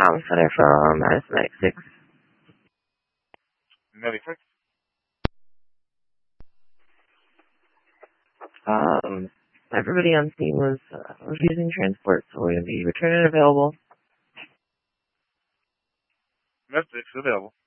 Tom Center from Madison 96. 96. Everybody on scene was refusing transport, so we're going to be returning available. That's available.